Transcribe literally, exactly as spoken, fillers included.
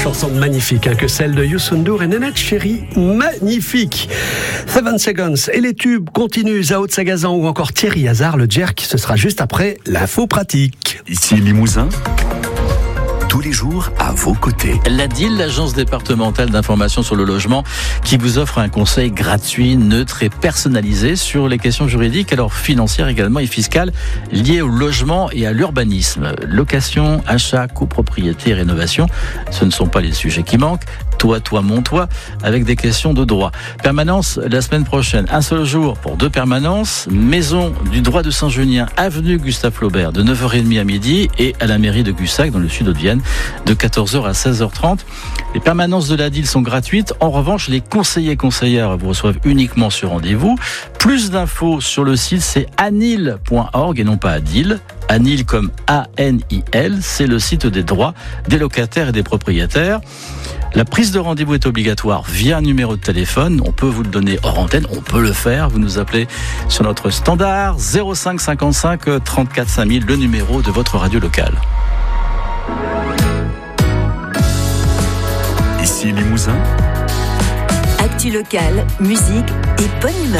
chanson magnifique hein, que celle de Youssou N'Dour et Nenette Chéri, magnifique. Seven Seconds et les tubes continuent, Zao de Sagazan ou encore Thierry Hazard, le jerk, ce sera juste après l'info pratique. Ici Limousin, tous les jours à vos côtés. La D I L, l'agence départementale d'information sur le logement, qui vous offre un conseil gratuit, neutre et personnalisé sur les questions juridiques, alors financières également et fiscales, liées au logement et à l'urbanisme. Location, achat, copropriété, rénovation, ce ne sont pas les sujets qui manquent. Toi, toi, mon toit, avec des questions de droit. Permanence la semaine prochaine. Un seul jour pour deux permanences. Maison du droit de Saint-Junien, avenue Gustave Flaubert, de neuf heures trente à midi, et à la mairie de Gussac, dans le sud de Vienne, de quatorze heures à seize heures trente. Les permanences de la D I L sont gratuites. En revanche, les conseillers conseillères vous reçoivent uniquement sur rendez-vous. Plus d'infos sur le site, c'est anil point org et non pas Adil. Anil comme A N I L, c'est le site des droits des locataires et des propriétaires. La prise de rendez-vous est obligatoire via un numéro de téléphone. On peut vous le donner hors antenne, on peut le faire. Vous nous appelez sur notre standard zéro cinq cinquante-cinq trente-quatre cinq mille, le numéro de votre radio locale. Ici Limousin. Actu locale, musique et bonne humeur.